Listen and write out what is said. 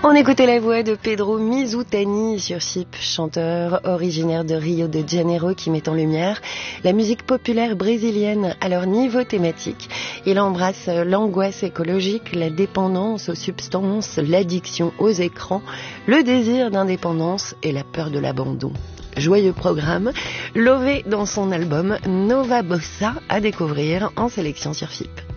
On écoutait la voix de Pedro Mizutani sur FIP, chanteur originaire de Rio de Janeiro qui met en lumière la musique populaire brésilienne à leur niveau thématique. Il embrasse l'angoisse écologique, la dépendance aux substances, l'addiction aux écrans, le désir d'indépendance et la peur de l'abandon. Joyeux programme, Lové dans son album Nova Bossa à découvrir en sélection sur FIP.